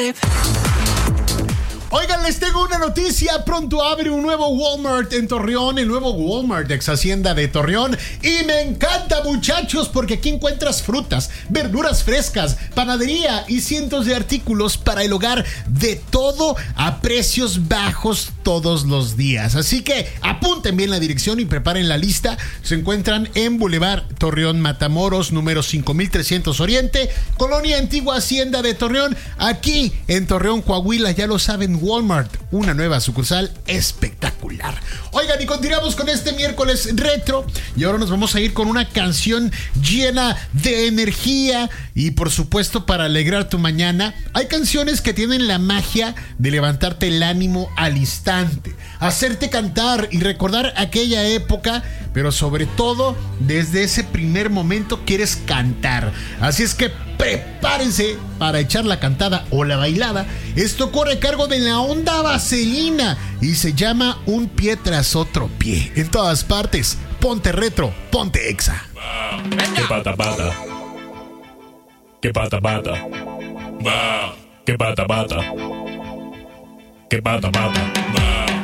babe. Oigan, les tengo una noticia. Pronto abre un nuevo Walmart en Torreón, el nuevo Walmart ex Hacienda de Torreón. Y me encanta, muchachos, porque aquí encuentras frutas, verduras frescas, panadería y cientos de artículos para el hogar, de todo a precios bajos todos los días. Así que apunten bien la dirección y preparen la lista. Se encuentran en Boulevard Torreón Matamoros, número 5300 Oriente, Colonia Antigua Hacienda de Torreón, aquí en Torreón, Coahuila. Ya lo saben, Walmart, una nueva sucursal espectacular. Oigan, y continuamos con este miércoles retro, y ahora nos vamos a ir con una canción llena de energía y, por supuesto, para alegrar tu mañana. Hay canciones que tienen la magia de levantarte el ánimo al instante, hacerte cantar y recordar aquella época, pero sobre todo desde ese primer momento quieres cantar. Así es que prepárense para echar la cantada o la bailada. Esto corre a cargo de la onda vaselina y se llama Un pie tras otro pie. En todas partes, ponte retro, ponte exa. Que pata pata. Que pata pata. Que pata pata. Que pata pata.